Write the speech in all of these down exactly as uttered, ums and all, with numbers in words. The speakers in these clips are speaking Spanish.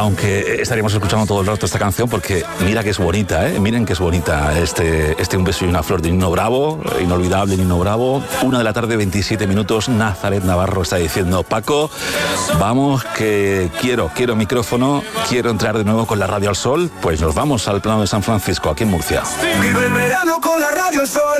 aunque estaríamos escuchando todo el rato esta canción porque mira que es bonita, ¿eh? Miren que es bonita este, este Un beso y una flor de Nino Bravo, inolvidable Nino Bravo. Una de la tarde, veintisiete minutos, Nazaret Navarro está diciendo: Paco, vamos que quiero, quiero micrófono, quiero entrar de nuevo con la radio al sol. Pues nos vamos al plano de San Francisco, aquí en Murcia. Vive el verano con la radio al sol.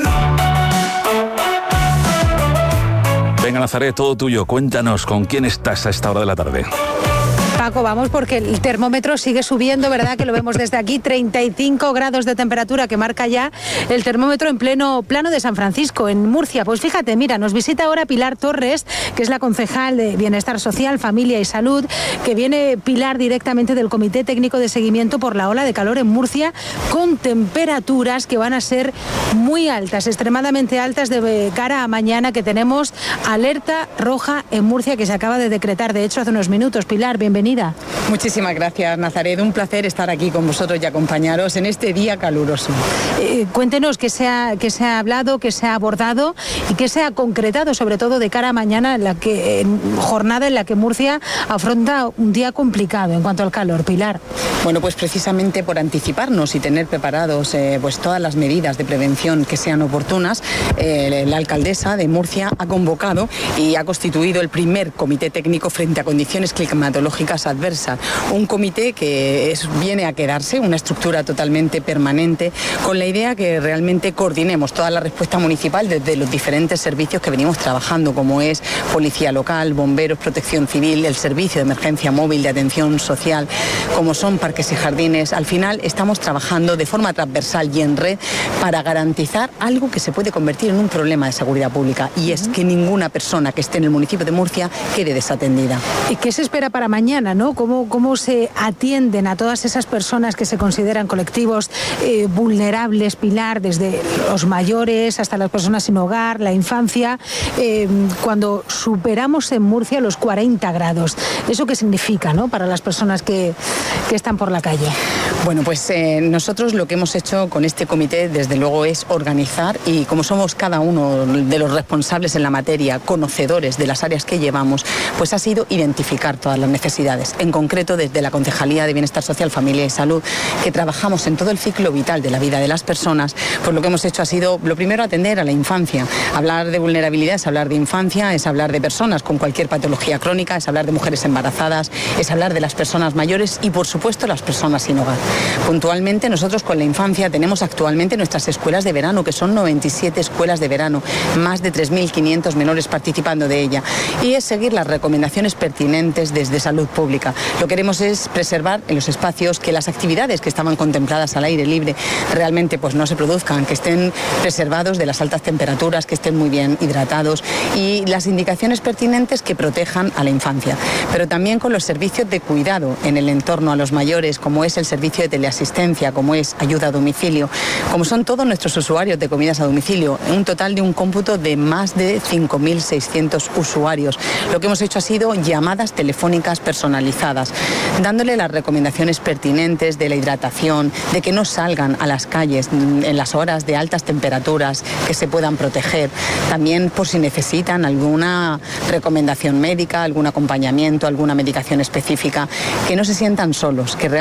Venga, Nazaret, todo tuyo. Cuéntanos con quién estás a esta hora de la tarde. Paco, vamos porque el termómetro sigue subiendo, ¿verdad? Que lo vemos desde aquí, treinta y cinco grados de temperatura que marca ya el termómetro en pleno plano de San Francisco, en Murcia. Pues fíjate, mira, nos visita ahora Pilar Torres, que es la concejal de Bienestar Social, Familia y Salud, que viene Pilar directamente del Comité Técnico de Seguimiento por la ola de calor en Murcia, con temperaturas que van a ser muy altas, extremadamente altas de cara a mañana, que tenemos alerta roja en Murcia que se acaba de decretar, de hecho, hace unos minutos. Pilar, bienvenida. Muchísimas gracias, Nazaret. Un placer estar aquí con vosotros y acompañaros en este día caluroso. Eh, cuéntenos qué se, ha, qué se ha hablado, qué se ha abordado y qué se ha concretado, sobre todo de cara a mañana, en la que, en jornada en la que Murcia afronta un día complicado en cuanto al calor. Pilar. Bueno, pues precisamente por anticiparnos y tener preparados eh, pues todas las medidas de prevención que sean oportunas, eh, la alcaldesa de Murcia ha convocado y ha constituido el primer comité técnico frente a condiciones climatológicas adversas. Un comité que es, viene a quedarse, una estructura totalmente permanente, con la idea que realmente coordinemos toda la respuesta municipal desde los diferentes servicios que venimos trabajando, como es Policía Local, Bomberos, Protección Civil, el Servicio de Emergencia Móvil de Atención Social, como son parques y jardines. Al final estamos trabajando de forma transversal y en red para garantizar algo que se puede convertir en un problema de seguridad pública, y es que ninguna persona que esté en el municipio de Murcia quede desatendida. ¿Y qué se espera para mañana, ¿no? ¿Cómo, cómo se atienden a todas esas personas que se consideran colectivos eh, vulnerables, Pilar, desde los mayores hasta las personas sin hogar, la infancia, eh, cuando superamos en Murcia los cuarenta grados? ¿Eso qué significa, ¿no?, para las personas que, que están por la calle? Bueno, pues eh, nosotros lo que hemos hecho con este comité, desde luego, es organizar, y como somos cada uno de los responsables en la materia, conocedores de las áreas que llevamos, pues ha sido identificar todas las necesidades. En concreto, desde la Concejalía de Bienestar Social, Familia y Salud, que trabajamos en todo el ciclo vital de la vida de las personas, pues lo que hemos hecho ha sido, lo primero, atender a la infancia. Hablar de vulnerabilidad es hablar de infancia, es hablar de personas con cualquier patología crónica, es hablar de mujeres embarazadas, es hablar de las personas mayores y, por supuesto, las personas sin hogar. Puntualmente, nosotros con la infancia tenemos actualmente nuestras escuelas de verano, que son noventa y siete escuelas de verano, más de tres mil quinientos menores participando de ella, y es seguir las recomendaciones pertinentes desde salud pública. Lo que queremos es preservar en los espacios que las actividades que estaban contempladas al aire libre realmente pues no se produzcan, que estén preservados de las altas temperaturas, que estén muy bien hidratados, y las indicaciones pertinentes que protejan a la infancia. Pero también con los servicios de cuidado en el entorno a los mayores, como es el servicio de teleasistencia, como es ayuda a domicilio, como son todos nuestros usuarios de comidas a domicilio, un total de un cómputo de más de cinco mil seiscientos usuarios. Lo que hemos hecho ha sido llamadas telefónicas personalizadas, dándole las recomendaciones pertinentes de la hidratación, de que no salgan a las calles en las horas de altas temperaturas, que se puedan proteger. También por si necesitan alguna recomendación médica, algún acompañamiento, alguna medicación específica, que no se sientan solos, que realmente